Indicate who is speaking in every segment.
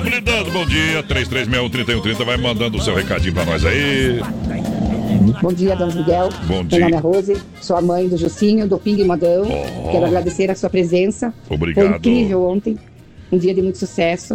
Speaker 1: Vamos lidando, bom dia. 3361-3130, vai mandando o seu recadinho pra nós aí.
Speaker 2: Bom dia, Dona Miguel.
Speaker 1: Bom dia.
Speaker 2: Meu nome é Rose, sou a mãe do Jucinho, do Ping Modão. Quero agradecer a sua presença.
Speaker 1: Obrigado.
Speaker 2: Foi incrível ontem, um dia de muito sucesso.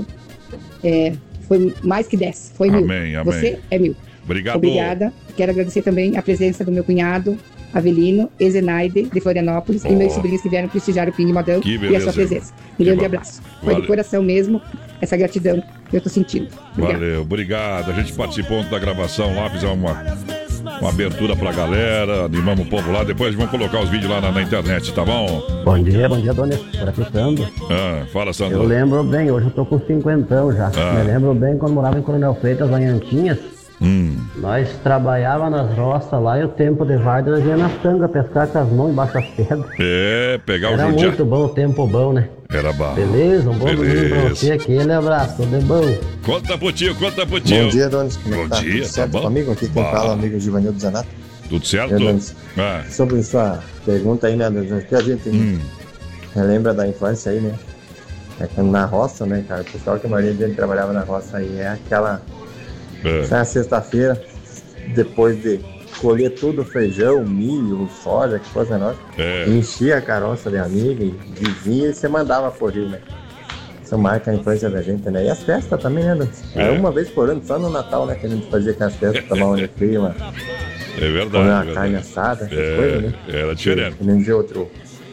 Speaker 2: Foi mais que 10, foi 1000.
Speaker 1: Amém.
Speaker 2: Você é 1000.
Speaker 1: Obrigado.
Speaker 2: Obrigada. Quero agradecer também a presença do meu cunhado, Avelino Ezenaide, de Florianópolis, e meus sobrinhos que vieram prestigiar o Ping Modão e a sua presença. Um grande abraço. Foi de coração mesmo, essa gratidão que eu tô sentindo. Obrigado.
Speaker 1: Valeu, obrigado. A gente participou ontem da gravação lá, fizemos uma abertura pra galera, animamos o povo lá. Depois vamos colocar os vídeos lá na internet, tá bom?
Speaker 3: Bom dia, dona. Por aqui, Sandro.
Speaker 1: Fala, Sandro.
Speaker 3: Eu lembro bem, hoje eu tô com 50 já. Me lembro bem quando morava em Coronel Freitas, lá em Antinhas. Nós trabalhava nas roças lá e o tempo de varda nós ia nas tangas pescar com as mãos embaixo das pedras.
Speaker 1: Pegar o
Speaker 3: Era
Speaker 1: judia.
Speaker 3: muito bom, o tempo bom, né?
Speaker 1: Era bom.
Speaker 3: Beleza, um bom domingo pra você, aquele abraço, tudo bom?
Speaker 1: Conta pro tio.
Speaker 4: Bom dia, Donis. Como é que tá?
Speaker 1: Bom dia,
Speaker 4: Tudo certo
Speaker 1: tá bom?
Speaker 4: comigo? Aqui quem fala, amigo Givanildo Zanato.
Speaker 1: Tudo certo?
Speaker 4: Donis. Sobre sua pergunta aí, né, Donis? Que a gente relembra da infância aí, né? Na roça, né, cara? O pessoal que a maioria dele trabalhava na roça aí é aquela... Na sexta-feira, depois de colher tudo, feijão, milho, soja, que coisa nossa, enchia a carroça de amiga e vizinha e você mandava por rio, né? Isso marca a infância da gente, né? E as festas também, né? Era uma vez por ano, só no Natal, né? Que a gente fazia com as festas, tomar uma fria,
Speaker 1: É verdade.
Speaker 4: comer uma carne assada, essas coisas, né?
Speaker 1: Era diferente.
Speaker 4: Nem de outro.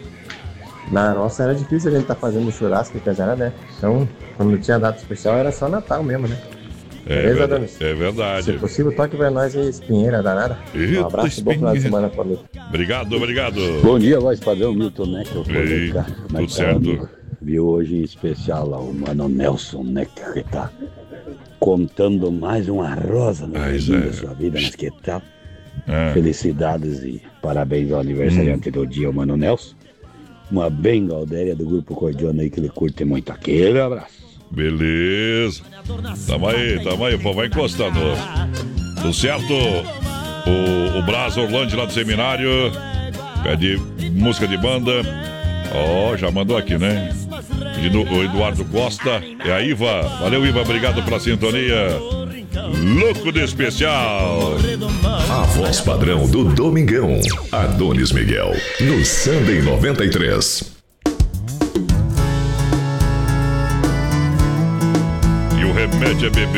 Speaker 4: Na roça era difícil a gente estar fazendo churrasco, que já era, né? Então, quando tinha data especial, era só Natal mesmo, né? Beleza, Donis?
Speaker 1: É verdade.
Speaker 4: Se possível, toque pra nós aí, Espinheira danada. Um abraço e bom final de semana pra mim.
Speaker 1: Obrigado.
Speaker 5: Bom dia, voz padrão, Milton, né? Que eu falei, cara.
Speaker 1: Tudo certo.
Speaker 5: Viu hoje em especial lá o Mano Nelson, né? Que tá contando mais uma rosa no fim da sua vida, mas que tal? Felicidades e parabéns ao aniversariante do dia, o Mano Nelson. Uma bem Galdéria do Grupo Cordiona aí que ele curte muito. Aquele abraço.
Speaker 1: Beleza. Tamo aí, o povo vai encostando. Tudo certo? O Brás Orlando lá do seminário. Pede música de banda. Já mandou aqui, né? Pedindo o Eduardo Costa. É a Iva. Valeu, Iva. Obrigado pela sintonia. Louco de especial.
Speaker 6: A voz padrão do Domingão. Adonis Miguel. No Sunday 93.
Speaker 1: E o remédio é beber.